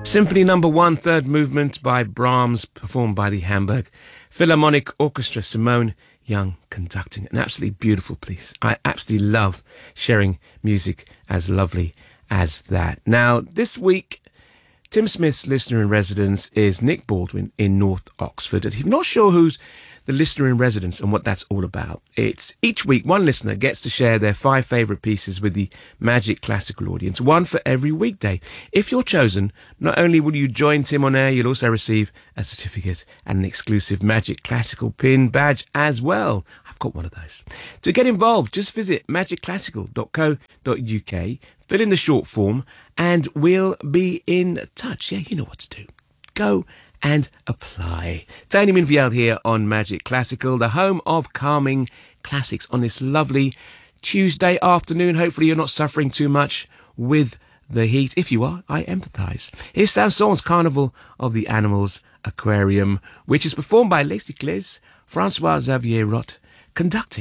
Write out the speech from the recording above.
Symphony Number 1, third movement by Brahms, performed by the Hamburg Philharmonic Orchestra. Simone Young conducting. An absolutely beautiful piece. I absolutely love sharing music as lovely as that. Now, this week, Tim Smith's listener in residence is Nick Baldwin in North Oxford. If you're not sure who's the listener in residence and what that's all about, it's each week one listener gets to share their 5 favourite pieces with the Magic Classical audience, one for every weekday. If you're chosen, not only will you join Tim on air, you'll also receive a certificate and an exclusive Magic Classical pin badge as well. I've got one of those. To get involved, just visit magicclassical.co.uk, fill in the short form, and we'll be in touch. Yeah, you know what to do. Go and apply. Tony Minfield here on Magic Classical, the home of calming classics on this lovely Tuesday afternoon. Hopefully you're not suffering too much with the heat. If you are, I empathise. Here's Saint-Saëns' Carnival of the Animals Aquarium, which is performed by Les Clés, Francois Xavier Roth, conducting.